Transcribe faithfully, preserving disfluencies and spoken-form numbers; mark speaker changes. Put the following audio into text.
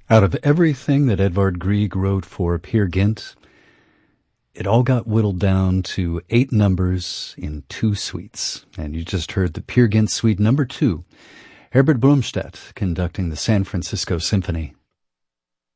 Speaker 1: Out of everything that Edvard Grieg wrote for Peer Gynt, it all got whittled down to eight numbers in two suites. And you just heard the Peer Gynt Suite number two, Herbert Blomstedt conducting the San Francisco Symphony.